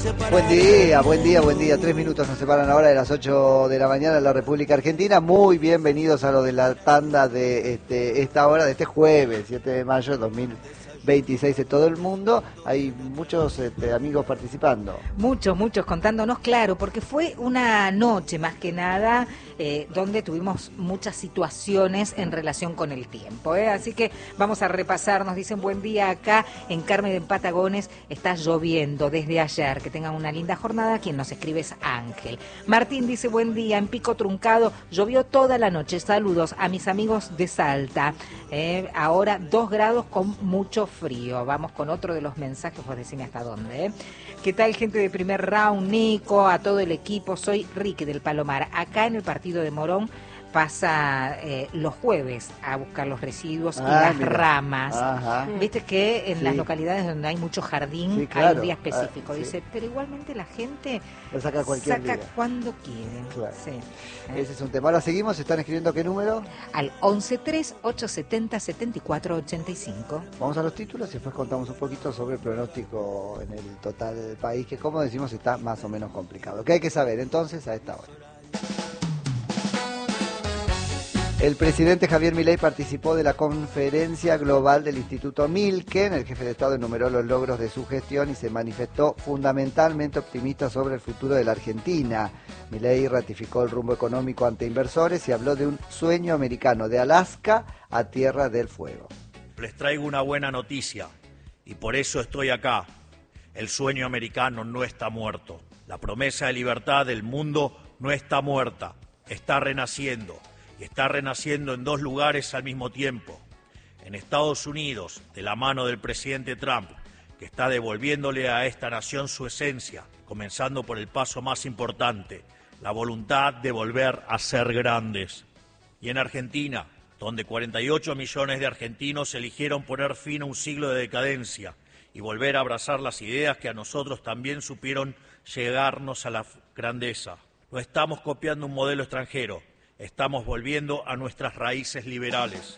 Buen día. 3 minutos nos separan ahora de las 8 de la mañana en la República Argentina. Muy bienvenidos a lo de la tanda de esta hora de este jueves, 7 de mayo de 2026 de todo el mundo. Hay muchos amigos participando. Muchos contándonos, claro, porque fue una noche más que nada donde tuvimos muchas situaciones en relación con el tiempo, Así que vamos a repasar. Nos dicen buen día acá en Carmen de Patagones, está lloviendo desde ayer, que tengan una linda jornada. Quien nos escribe es Ángel. Martín dice buen día, en Pico Truncado llovió toda la noche, saludos a mis amigos de Salta, ahora 2 grados con mucho frío. Vamos con otro de los mensajes, vos decime hasta dónde, ¿Qué tal, gente de primer round? Nico, a todo el equipo, soy Ricky del Palomar, acá en el partido de Morón. Pasa los jueves a buscar los residuos y las ramas. Ajá. Viste que en las localidades donde hay mucho jardín hay un día específico. Dice, pero igualmente la gente lo saca día. Cuando quiere. Claro. Ese es un tema. Ahora seguimos. ¿Están escribiendo qué número? Al 1138707485. Vamos a los títulos y después contamos un poquito sobre el pronóstico en el total del país, que como decimos está más o menos complicado. ¿Qué hay que saber entonces a esta hora? El presidente Javier Milei participó de la conferencia global del Instituto Milken. El jefe de Estado enumeró los logros de su gestión y se manifestó fundamentalmente optimista sobre el futuro de la Argentina. Milei ratificó el rumbo económico ante inversores y habló de un sueño americano de Alaska a Tierra del Fuego. Les traigo una buena noticia y por eso estoy acá. El sueño americano no está muerto. La promesa de libertad del mundo no está muerta, está renaciendo. Y está renaciendo en 2 lugares al mismo tiempo. En Estados Unidos, de la mano del presidente Trump, que está devolviéndole a esta nación su esencia, comenzando por el paso más importante, la voluntad de volver a ser grandes. Y en Argentina, donde 48 millones de argentinos eligieron poner fin a un siglo de decadencia y volver a abrazar las ideas que a nosotros también supieron llegarnos a la grandeza. No estamos copiando un modelo extranjero. Estamos volviendo a nuestras raíces liberales.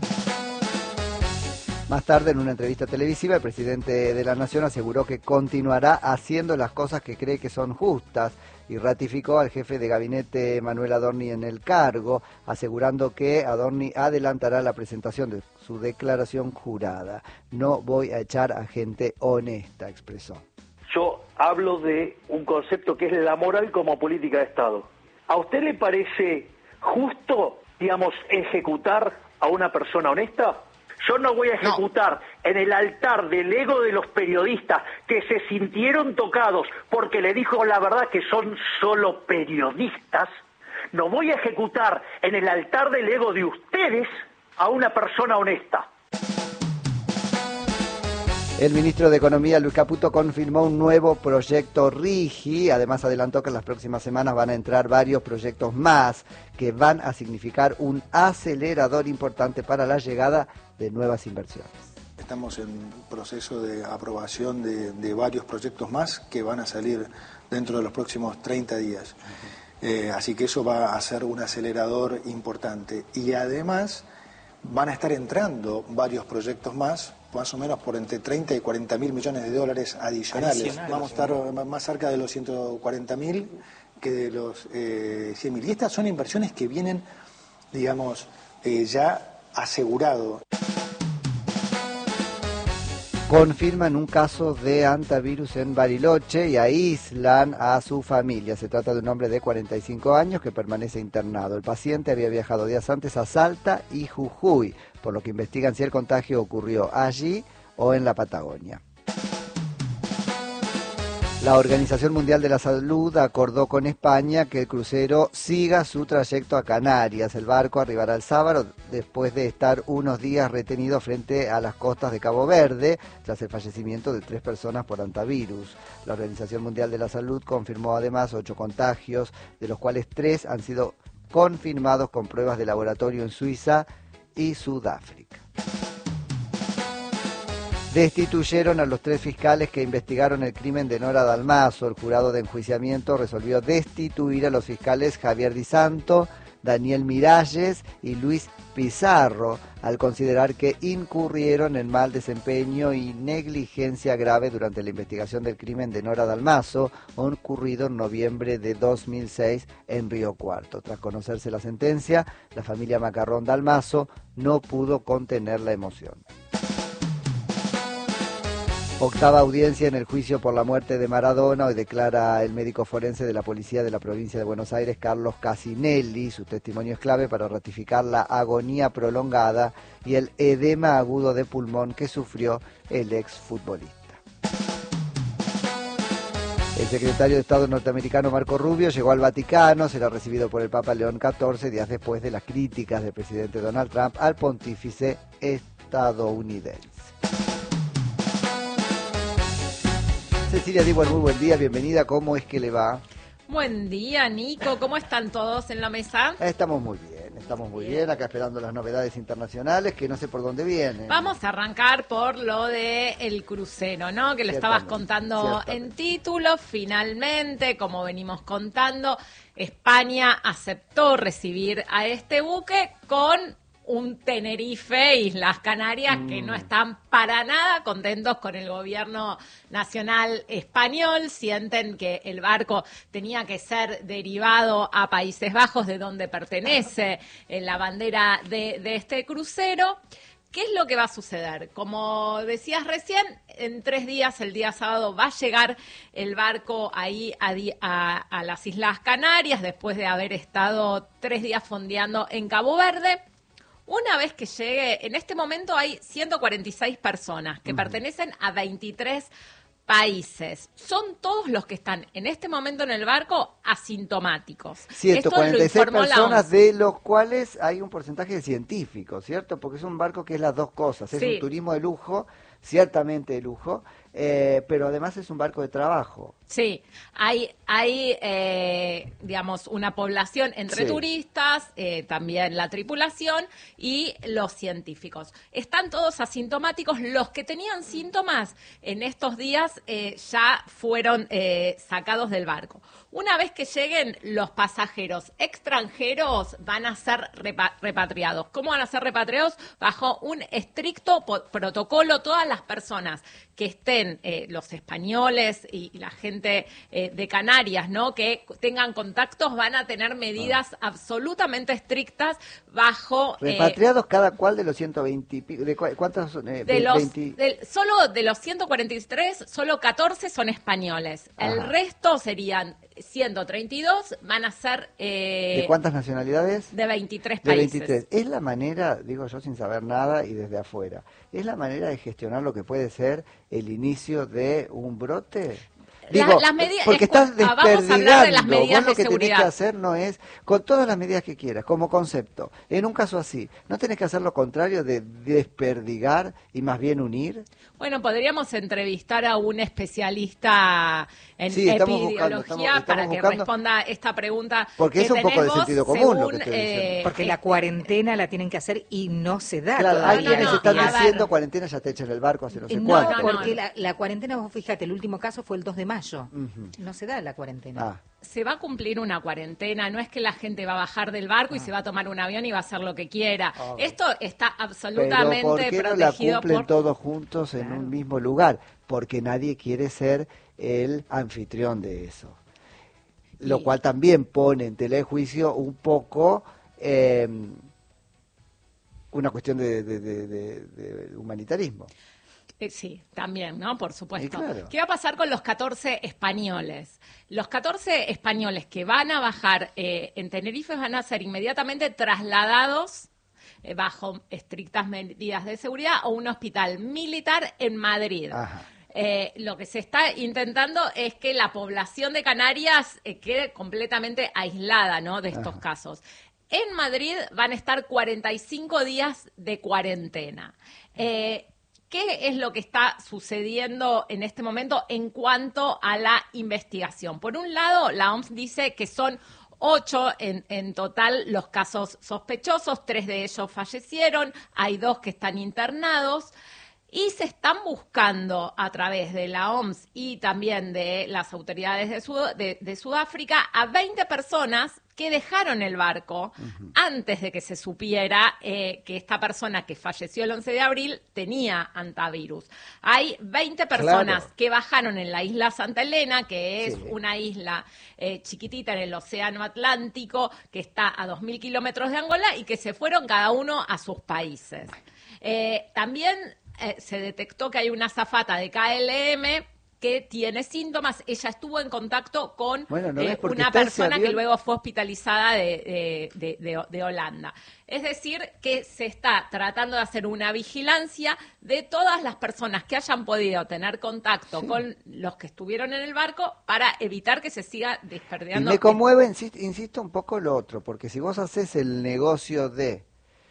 Más tarde, en una entrevista televisiva, el presidente de la Nación aseguró que continuará haciendo las cosas que cree que son justas y ratificó al jefe de gabinete Manuel Adorni en el cargo, asegurando que Adorni adelantará la presentación de su declaración jurada. No voy a echar a gente honesta, expresó. Yo hablo de un concepto que es la moral como política de Estado. ¿A usted le parece justo, digamos, ejecutar a una persona honesta? Yo no voy a ejecutar en el altar del ego de los periodistas que se sintieron tocados porque le dijo la verdad que son solo periodistas. No voy a ejecutar en el altar del ego de ustedes a una persona honesta. El ministro de Economía, Luis Caputo, confirmó un nuevo proyecto RIGI. Además, adelantó que en las próximas semanas van a entrar varios proyectos más que van a significar un acelerador importante para la llegada de nuevas inversiones. Estamos en proceso de aprobación de varios proyectos más que van a salir dentro de los próximos 30 días. Así que eso va a ser un acelerador importante. Y además van a estar entrando varios proyectos más o menos por entre 30 y 40 mil millones de dólares adicionales. Vamos a estar más cerca de los 140 mil que de los 100 mil. Y estas son inversiones que vienen, digamos, ya asegurado. Confirman un caso de hantavirus en Bariloche y aíslan a su familia. Se trata de un hombre de 45 años que permanece internado. El paciente había viajado días antes a Salta y Jujuy, por lo que investigan si el contagio ocurrió allí o en la Patagonia. La Organización Mundial de la Salud acordó con España que el crucero siga su trayecto a Canarias. El barco arribará el sábado después de estar unos días retenido frente a las costas de Cabo Verde tras el fallecimiento de 3 personas por hantavirus. La Organización Mundial de la Salud confirmó además 8 contagios, de los cuales 3 han sido confirmados con pruebas de laboratorio en Suiza y Sudáfrica. Destituyeron a los 3 fiscales que investigaron el crimen de Nora Dalmazo. El jurado de enjuiciamiento resolvió destituir a los fiscales Javier Di Santo, Daniel Miralles y Luis Pizarro, al considerar que incurrieron en mal desempeño y negligencia grave durante la investigación del crimen de Nora Dalmazo, ocurrido en noviembre de 2006 en Río Cuarto. Tras conocerse la sentencia, la familia Macarrón Dalmazo no pudo contener la emoción. Octava audiencia en el juicio por la muerte de Maradona. Hoy declara el médico forense de la policía de la provincia de Buenos Aires, Carlos Casinelli. Su testimonio es clave para ratificar la agonía prolongada y el edema agudo de pulmón que sufrió el exfutbolista. El secretario de Estado norteamericano Marco Rubio llegó al Vaticano, será recibido por el Papa León XIV días después de las críticas del presidente Donald Trump al pontífice estadounidense. Cecilia Divo, muy buen día, bienvenida, ¿cómo es que le va? Buen día, Nico, ¿cómo están todos en la mesa? Estamos muy bien, acá esperando las novedades internacionales, que no sé por dónde vienen. Vamos a arrancar por lo de el crucero, ¿no? Que lo estabas contando en título. Finalmente, como venimos contando, España aceptó recibir a este buque con un Tenerife, Islas Canarias, que no están para nada contentos con el gobierno nacional español, sienten que el barco tenía que ser derivado a Países Bajos, de donde pertenece la bandera de este crucero. ¿Qué es lo que va a suceder? Como decías recién, en 3 días, el día sábado, va a llegar el barco ahí a las Islas Canarias, después de haber estado 3 días fondeando en Cabo Verde. Una vez que llegue, en este momento hay 146 personas que pertenecen a 23 países. Son todos los que están en este momento en el barco asintomáticos. 146 personas, de los cuales hay un porcentaje de científicos, ¿cierto? Porque es un barco que es las dos cosas. Es un turismo de lujo, ciertamente de lujo, pero además es un barco de trabajo. Sí, hay digamos, una población entre turistas, también la tripulación y los científicos. Están todos asintomáticos. Los que tenían síntomas en estos días ya fueron sacados del barco. Una vez que lleguen los pasajeros extranjeros, van a ser repatriados. ¿Cómo van a ser repatriados? Bajo un estricto protocolo. Todas las personas que estén, los españoles y la gente de Canarias, ¿no?, que tengan contactos, van a tener medidas absolutamente estrictas bajo... ¿Repatriados cada cual de los 120 y pico? ¿De cuántos son? Solo de los 143, solo 14 son españoles. Ajá. El resto serían 132, van a ser... ¿De cuántas nacionalidades? De 23 países. De 23. Es la manera, digo yo sin saber nada y desde afuera, ¿es la manera de gestionar lo que puede ser el inicio de un brote? Digo, las medidas, porque estás desperdigando. Vamos a hablar de las medidas Vos lo que de tenés seguridad. que hacer no es, con todas las medidas que quieras, como concepto, en un caso así, ¿no tenés que hacer lo contrario de desperdigar y más bien unir? Bueno, podríamos entrevistar a un especialista en epidemiología para que responda esta pregunta. Porque es un poco de sentido común lo que estoy diciendo. Porque la cuarentena la tienen que hacer y no se da. Claro, hay quienes están a diciendo ver. cuarentena, ya te echan el barco hace no sé cuánto. No, porque la cuarentena, vos fíjate, el último caso fue el 2 de mayo. No se da la cuarentena. Se va a cumplir una cuarentena, no es que la gente va a bajar del barco y se va a tomar un avión y va a hacer lo que quiera. Esto está absolutamente ¿Pero por qué no la protegido cumplen todos juntos en un mismo lugar? Porque nadie quiere ser el anfitrión de eso. Lo cual también pone en tela de juicio un poco una cuestión de humanitarismo. Sí, también, ¿no? Por supuesto. Claro. ¿Qué va a pasar con los 14 españoles? Los 14 españoles que van a bajar en Tenerife van a ser inmediatamente trasladados bajo estrictas medidas de seguridad a un hospital militar en Madrid. Lo que se está intentando es que la población de Canarias quede completamente aislada, ¿no?, de estos casos. En Madrid van a estar 45 días de cuarentena. ¿Qué es lo que está sucediendo en este momento en cuanto a la investigación? Por un lado, la OMS dice que son 8 en total los casos sospechosos, 3 de ellos fallecieron, hay 2 que están internados. y se están buscando a través de la OMS y también de las autoridades de Sudáfrica a 20 personas que dejaron el barco antes de que se supiera que esta persona que falleció el 11 de abril tenía antivirus. Hay 20 personas que bajaron en la isla Santa Elena, que es una isla chiquitita en el Océano Atlántico, que está a 2.000 kilómetros de Angola, y que se fueron cada uno a sus países. También se detectó que hay una azafata de KLM que tiene síntomas. Ella estuvo en contacto con una persona que luego fue hospitalizada de Holanda. Es decir, que se está tratando de hacer una vigilancia de todas las personas que hayan podido tener contacto con los que estuvieron en el barco para evitar que se siga desperdiando. Y me conmueve, insisto, un poco lo otro, porque si vos haces el negocio de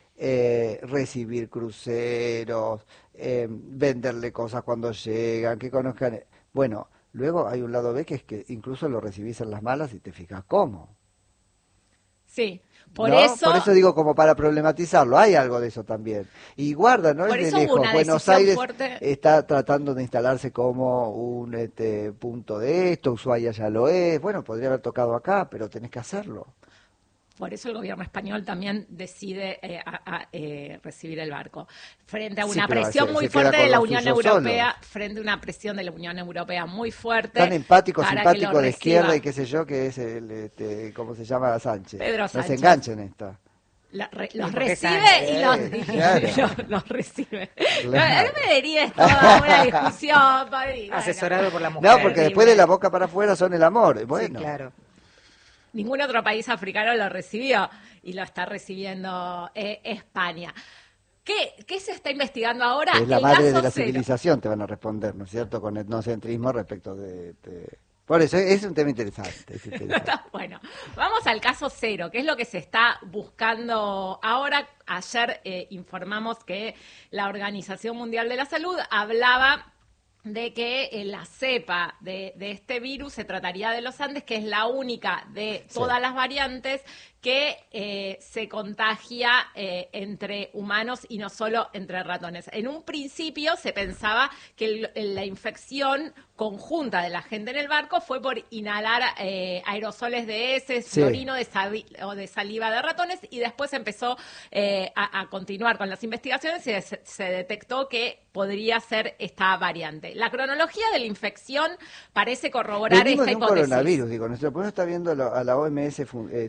recibir cruceros, venderle cosas cuando llegan, que conozcan... Bueno, luego hay un lado B, que es que incluso lo recibís en las malas y te fijas cómo. Sí, por eso digo, como para problematizarlo, hay algo de eso también. Y guarda, no es de lejos, Buenos Aires está tratando de instalarse como un punto de esto, Ushuaia ya lo es, bueno, podría haber tocado acá, pero tenés que hacerlo. Por eso el gobierno español también decide recibir el barco. Frente a una presión muy fuerte de la Unión Europea, frente a una presión de la Unión Europea muy fuerte. Tan empático, simpático de izquierda y qué sé yo, que es el, ¿cómo se llama? Sánchez. Pedro Sánchez. No se enganchen esta. Los recibe y los recibe. Claro. No me derives toda una discusión, padre. Asesorado por la mujer. No, porque después de la boca para afuera son el amor. Bueno. Sí, claro. Ningún otro país africano lo recibió y lo está recibiendo España. ¿Qué se está investigando ahora? Es la madre de la civilización, te van a responder, ¿no es cierto? Con etnocentrismo respecto de... Por eso es un tema interesante. Bueno, vamos al caso cero, que es lo que se está buscando ahora. Ayer informamos que la Organización Mundial de la Salud hablaba de que la cepa de este virus se trataría de los Andes, que es la única de todas las variantes que se contagia entre humanos y no solo entre ratones. En un principio se pensaba que la infección conjunta de la gente en el barco fue por inhalar aerosoles de heces, orino o de saliva de ratones, y después empezó a continuar con las investigaciones y se detectó que podría ser esta variante. La cronología de la infección parece corroborar esta hipótesis. Coronavirus, digo, nuestro pueblo está viendo a la OMS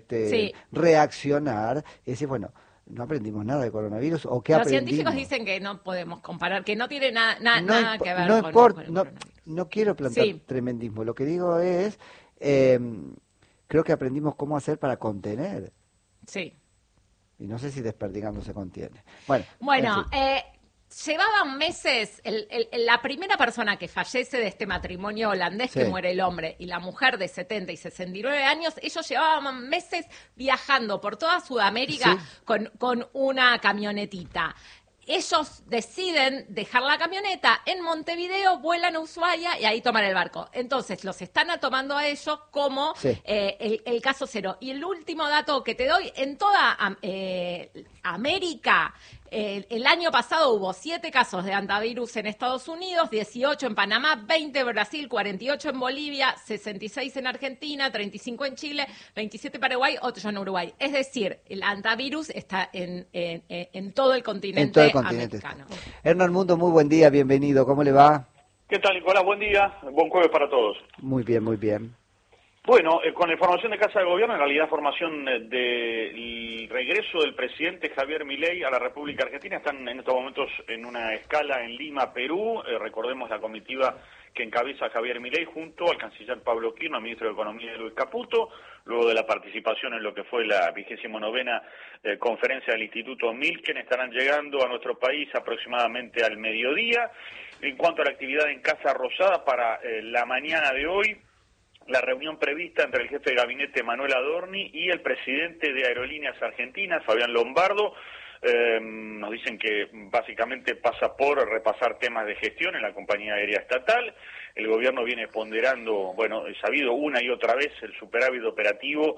reaccionar y decir, bueno, no aprendimos nada de coronavirus, o qué aprendimos. Los científicos dicen que no podemos comparar, que no tiene nada que ver con el coronavirus. No quiero plantar tremendismo, lo que digo es, creo que aprendimos cómo hacer para contener. Sí. Y no sé si desperdigando se contiene. Bueno, llevaban meses, la primera persona que fallece de este matrimonio holandés, que muere el hombre, y la mujer de 70 y 69 años, ellos llevaban meses viajando por toda Sudamérica con una camionetita. Ellos deciden dejar la camioneta en Montevideo, vuelan a Ushuaia y ahí toman el barco. Entonces, los están tomando a ellos como el caso cero. Y el último dato que te doy, en toda América, el año pasado hubo 7 casos de antivirus en Estados Unidos, 18 en Panamá, 20 en Brasil, 48 en Bolivia, 66 en Argentina, 35 en Chile, 27 en Paraguay, 8 en Uruguay. Es decir, el antivirus está en todo el continente americano. Hernán Mundo, muy buen día, bienvenido. ¿Cómo le va? ¿Qué tal, Nicolás? Buen día, buen jueves para todos. Muy bien, muy bien. Bueno, con la información de Casa de Gobierno, en realidad formación del regreso del presidente Javier Milei a la República Argentina, están en estos momentos en una escala en Lima, Perú. Recordemos la comitiva que encabeza Javier Milei junto al canciller Pablo Quirno, al ministro de Economía Luis Caputo, luego de la participación en lo que fue la 29ª conferencia del Instituto Milken. Estarán llegando a nuestro país aproximadamente al mediodía. En cuanto a la actividad en Casa Rosada para la mañana de hoy, la reunión prevista entre el jefe de gabinete Manuel Adorni y el presidente de Aerolíneas Argentinas, Fabián Lombardo. Nos dicen que básicamente pasa por repasar temas de gestión en la compañía aérea estatal. El gobierno viene ponderando, es sabido una y otra vez, el superávit operativo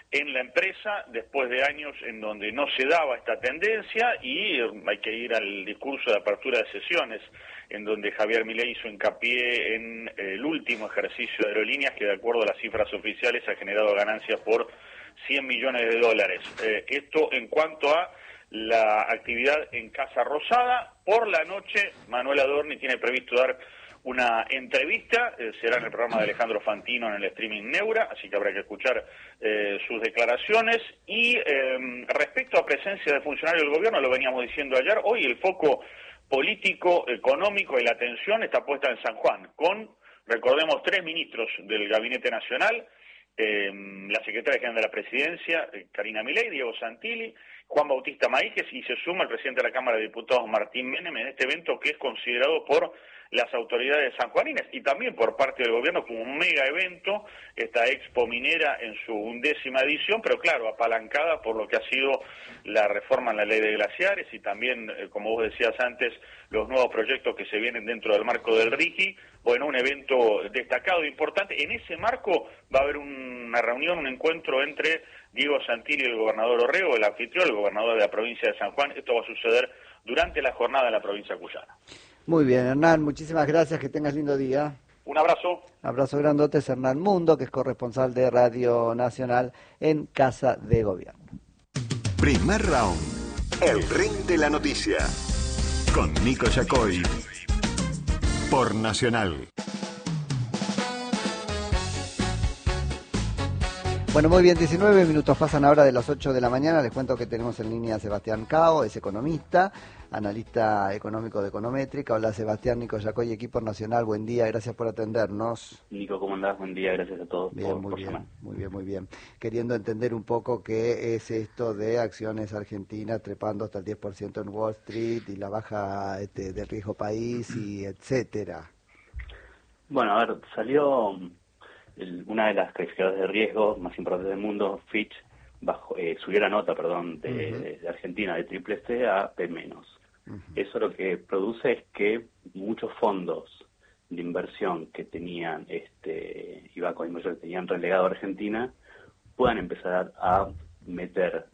en la empresa después de años en donde no se daba esta tendencia, y hay que ir al discurso de apertura de sesiones en donde Javier Milei hizo hincapié en el último ejercicio de aerolíneas que, de acuerdo a las cifras oficiales, ha generado ganancias por $100 millones. Esto en cuanto a la actividad en Casa Rosada. Por la noche Manuel Adorni tiene previsto dar una entrevista, será en el programa de Alejandro Fantino en el streaming Neura, así que habrá que escuchar sus declaraciones. Y respecto a presencia de funcionarios del gobierno, lo veníamos diciendo ayer, hoy el foco político, económico y la atención está puesta en San Juan, con, recordemos, 3 ministros del Gabinete Nacional, la secretaria general de la Presidencia, Karina Milei, Diego Santilli, Juan Bautista Maíquez, y se suma el presidente de la Cámara de Diputados, Martín Menem, en este evento que es considerado por las autoridades sanjuaninas y también por parte del gobierno como un mega evento, esta Expo Minera en su 11ª edición, pero claro, apalancada por lo que ha sido la reforma en la ley de glaciares y también, como vos decías antes, los nuevos proyectos que se vienen dentro del marco del RIGI. Bueno, un evento destacado e importante. En ese marco va a haber una reunión, un encuentro entre Diego Santilli y el gobernador Orrego, el anfitrión, el gobernador de la provincia de San Juan. Esto va a suceder durante la jornada en la provincia cuyana. Muy bien, Hernán, muchísimas gracias, que tengas lindo día. Un abrazo. Abrazo grandote, es Hernán Mundo, que es corresponsal de Radio Nacional en Casa de Gobierno. Primer round, el ring de la noticia, con Nico Yacoy, por Nacional. Bueno, muy bien, 19 minutos pasan ahora de las 8 de la mañana. Les cuento que tenemos en línea a Sebastián Cao, es economista, analista económico de Econométrica. Hola Sebastián, Nico Yacoy, equipo Nacional, buen día, gracias por atendernos. Nico, ¿cómo andás? Buen día, gracias a todos. Bien, muy bien. Queriendo entender un poco qué es esto de acciones argentinas trepando hasta el 10% en Wall Street y la baja del riesgo país y etcétera. Bueno, a ver, salió una de las calificadoras de riesgo más importantes del mundo, Fitch, subió la nota, de Argentina de CCC a B-. Eso lo que produce es que muchos fondos de inversión que tenían Ibaco Inversor, que tenían relegado a Argentina, puedan empezar a meter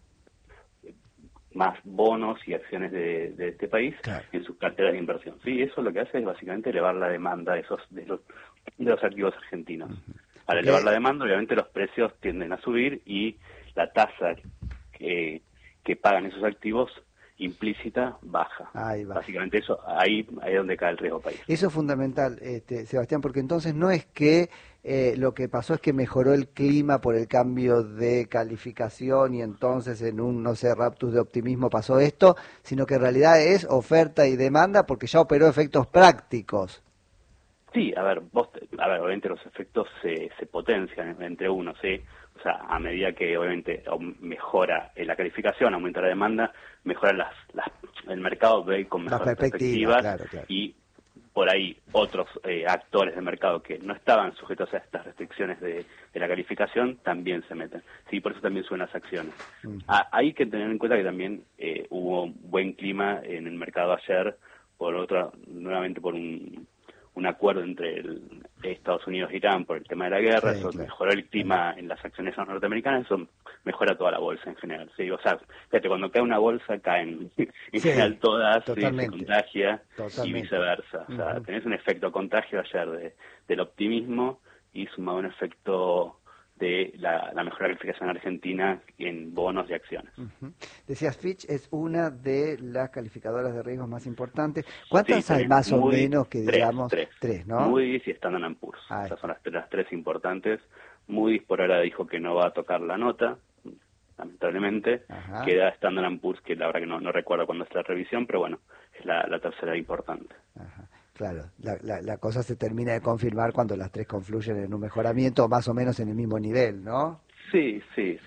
más bonos y acciones de este país, claro, en sus carteras de inversión. Sí, eso lo que hace es básicamente elevar la demanda de los activos argentinos. Al elevar la demanda, obviamente los precios tienden a subir y la tasa que pagan esos activos implícita baja. Básicamente eso, ahí es donde cae el riesgo país. Eso es fundamental, Sebastián, porque entonces no es que lo que pasó es que mejoró el clima por el cambio de calificación y entonces en un, raptus de optimismo pasó esto, sino que en realidad es oferta y demanda porque ya operó efectos prácticos. Sí, obviamente los efectos se potencian entre uno, ¿sí? O sea, a medida que obviamente mejora la calificación, aumenta la demanda, mejora el mercado, ve con mejores perspectivas, claro. Y por ahí otros actores del mercado que no estaban sujetos a estas restricciones de la calificación también se meten. Sí, por eso también suben las acciones. Hay que tener en cuenta que también hubo buen clima en el mercado ayer, nuevamente por un acuerdo entre Estados Unidos e Irán por el tema de la guerra, sí, eso claro, mejoró el clima en las acciones norteamericanas, eso mejora toda la bolsa en general. ¿Sí? O sea, fíjate, cuando cae una bolsa caen en general todas, ¿sí? Se contagia y viceversa. O sea, tenés un efecto contagio ayer del optimismo y sumado un efecto de la mejor calificación argentina en bonos y acciones. Decías, Fitch es una de las calificadoras de riesgos más importantes. ¿Cuántas hay más o menos que digamos? Tres, ¿no? Moody's y Standard & Poor's. Esas son las tres importantes. Moody's por ahora dijo que no va a tocar la nota, lamentablemente. Queda Standard & Poor's, que la verdad que no recuerdo cuándo es la revisión, pero bueno, es la tercera importante. Claro, la cosa se termina de confirmar cuando las tres confluyen en un mejoramiento más o menos en el mismo nivel, ¿no? Sí.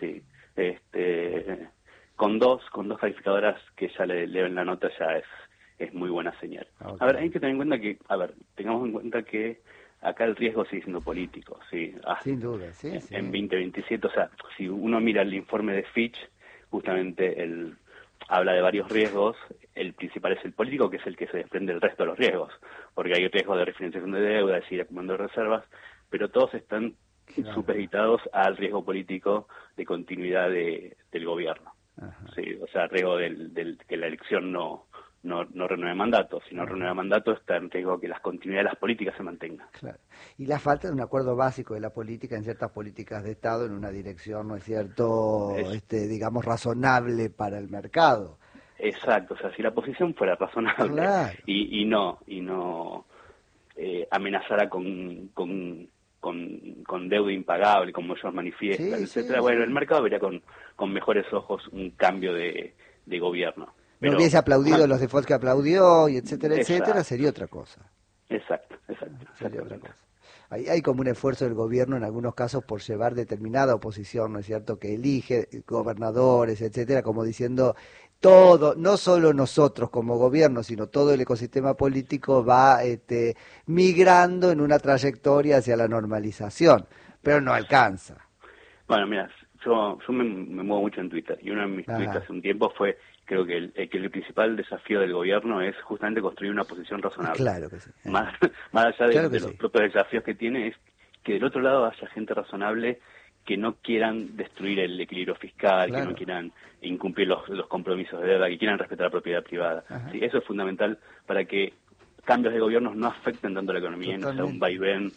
Con dos calificadoras que ya le ven la nota ya es muy buena señal. Okay. A ver, hay que tener en cuenta tengamos en cuenta que acá el riesgo sigue siendo político, ¿sí? Sin duda, sí. En 2027, o sea, si uno mira el informe de Fitch, justamente habla de varios riesgos, el principal es el político, que es el que se desprende del resto de los riesgos, porque hay riesgo de refinanciación de deuda, de seguir acumulando reservas, pero todos están supeditados al riesgo político de continuidad del gobierno. Sí, o sea, riesgo que la elección no renueve mandato. Si no renueva mandato, está en riesgo que las continuidades de las políticas se mantengan. Claro. Y la falta de un acuerdo básico de la política en ciertas políticas de Estado en una dirección, ¿no es cierto?, digamos, razonable para el mercado. Exacto, o sea, si la posición fuera razonable, claro, y no amenazara con deuda impagable, como ellos manifiestan, etcétera, bueno, el mercado vería con mejores ojos un cambio de gobierno. Pero, no hubiese aplaudido los defaults que aplaudió, y etcétera, sería otra cosa. Exacto. Sería otra cosa. Hay como un esfuerzo del gobierno en algunos casos por llevar determinada oposición, ¿no es cierto?, que elige gobernadores, etcétera, como diciendo todo, no solo nosotros como gobierno, sino todo el ecosistema político va migrando en una trayectoria hacia la normalización, pero no alcanza. Bueno, mira, yo me muevo mucho en Twitter, y uno de mis tweets hace un tiempo fue, creo que el principal desafío del gobierno es justamente construir una posición razonable. Claro que sí. Más allá de los propios desafíos que tiene, es que del otro lado haya gente razonable que no quieran destruir el equilibrio fiscal, que no quieran incumplir los compromisos de deuda, que quieran respetar la propiedad privada. Sí, eso es fundamental para que cambios de gobiernos no afecten tanto la economía, y no sea un vaivén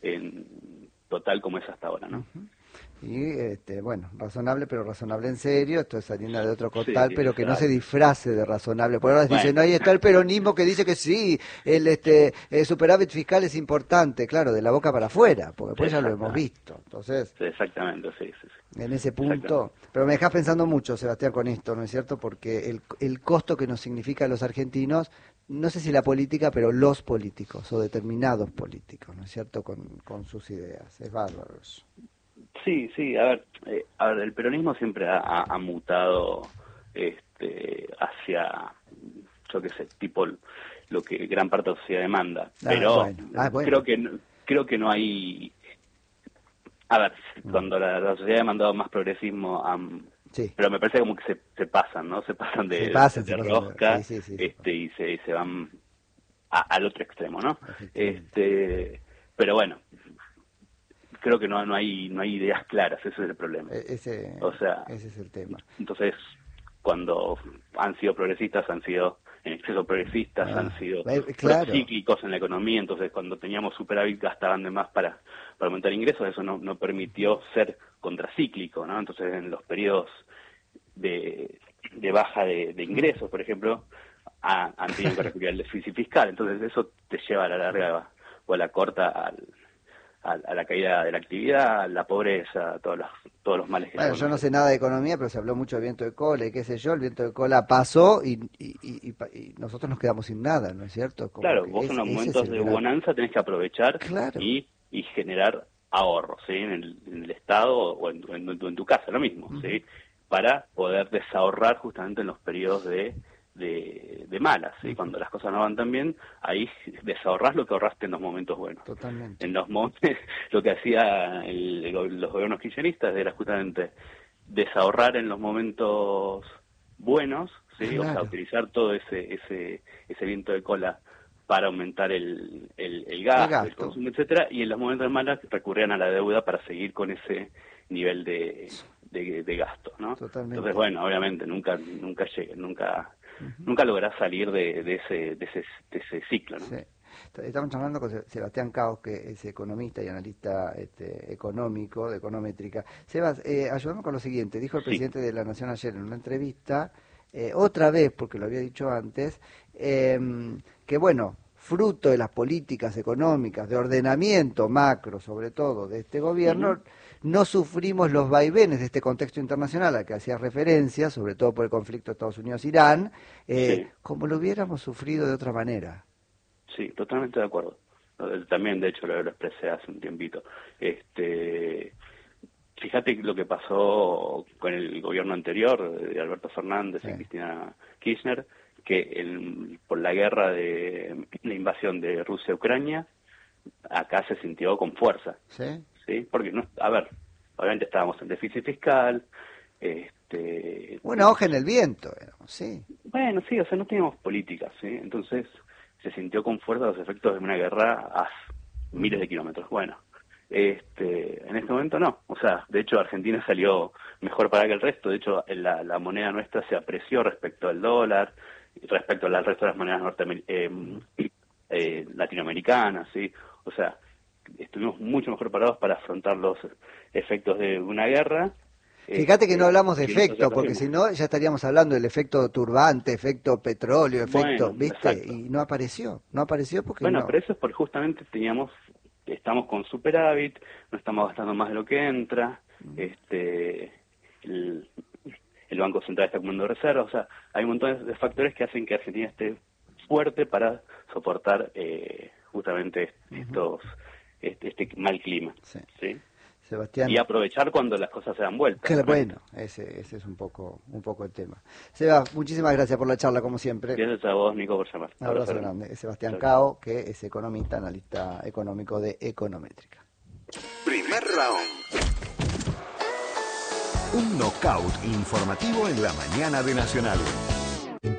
total como es hasta ahora, ¿no? Y bueno, razonable, pero razonable en serio. Esto es harina de otro costal, pero que no se disfrace de razonable. Por ahora dicen, ahí está el peronismo que dice que sí, el superávit fiscal es importante, claro, de la boca para afuera, porque después ya lo hemos visto. Entonces, exactamente, sí. En ese punto, pero me dejas pensando mucho, Sebastián, con esto, ¿no es cierto? Porque el costo que nos significa a los argentinos, no sé si la política, pero los políticos o determinados políticos, ¿no es cierto? Con sus ideas, es bárbaro eso. Sí, a ver, el peronismo siempre ha mutado hacia, yo qué sé, tipo lo que gran parte de la sociedad demanda, pero bueno. creo que no hay, a ver, cuando la sociedad ha demandado más progresismo, pero me parece como que se pasan, ¿no? Se pasan de rosca, y se van al otro extremo, ¿no? Pero bueno, creo que no hay ideas claras, ese es el problema. Ese es el tema. Entonces, cuando han sido progresistas, han sido en exceso progresistas, han sido cíclicos en la economía, entonces cuando teníamos superávit gastaban de más para aumentar ingresos, eso no permitió ser contracíclico, ¿no? Entonces, en los periodos de baja de ingresos, por ejemplo, han tenido que recurrir al déficit fiscal, entonces eso te lleva a la larga o a la corta a la caída de la actividad, a la pobreza, a todos los males que yo no sé nada de economía, pero se habló mucho de viento de cola y qué sé yo, el viento de cola pasó y nosotros nos quedamos sin nada, ¿no es cierto? Claro, vos en los momentos de bonanza tenés que aprovechar y generar ahorros, ¿sí? En el Estado o en tu casa, lo mismo, ¿sí? Para poder desahorrar justamente en los periodos de malas, ¿sí? Cuando las cosas no van tan bien, ahí desahorrás lo que ahorraste en los momentos buenos. Totalmente. En los momentos, lo que hacía los gobiernos kirchneristas era justamente desahorrar en los momentos buenos, ¿sí? O sea, utilizar todo ese viento de cola para aumentar el gasto, el consumo, etcétera, y en los momentos malos recurrían a la deuda para seguir con ese nivel de gasto, ¿no? Totalmente. Entonces, bueno, obviamente nunca lográs salir de ese ciclo, ¿no? Sí. Estamos hablando con Sebastián Caos, que es economista y analista económico, de econométrica. Sebas, ayúdame con lo siguiente. Dijo el presidente de la Nación ayer en una entrevista, otra vez, porque lo había dicho antes, que bueno, fruto de las políticas económicas, de ordenamiento macro, sobre todo, de este gobierno, no sufrimos los vaivenes de este contexto internacional al que hacía referencia, sobre todo por el conflicto Estados Unidos-Irán, como lo hubiéramos sufrido de otra manera. Sí, totalmente de acuerdo. También, de hecho, lo expresé hace un tiempito. Fíjate lo que pasó con el gobierno anterior, de Alberto Fernández y Cristina Kirchner, que por la guerra de la invasión de Rusia a Ucrania, acá se sintió con fuerza. ¿Sí? Porque, obviamente estábamos en déficit fiscal. Una hoja en el viento, sí. Bueno, sí, o sea, no teníamos políticas, ¿sí? Entonces se sintió con fuerza los efectos de una guerra a miles de kilómetros. Bueno, en este momento no. O sea, de hecho Argentina salió mejor para que el resto. De hecho, la moneda nuestra se apreció respecto al dólar, respecto al resto de las monedas latinoamericanas, ¿sí? O sea, estuvimos mucho mejor parados para afrontar los efectos de una guerra. Fíjate que no hablamos de efecto, porque si no ya estaríamos hablando del efecto turbante, efecto petróleo, efecto, bueno, ¿viste? Exacto. Y no apareció porque bueno, no. pero eso es porque justamente estamos con superávit, no estamos gastando más de lo que entra, el Banco Central está acumulando reservas, o sea, hay un montón de factores que hacen que Argentina esté fuerte para soportar justamente este mal clima. Sí. ¿Sí? Sebastián. Y aprovechar cuando las cosas se dan vueltas. Que, bueno, ese es un poco el tema. Seba, muchísimas gracias por la charla, como siempre. Gracias a vos, Nico, por llamar. Un abrazo grande. Sebastián Cao, que es economista, analista económico de Econométrica. Primer round. Un knockout informativo en la mañana de Nacional.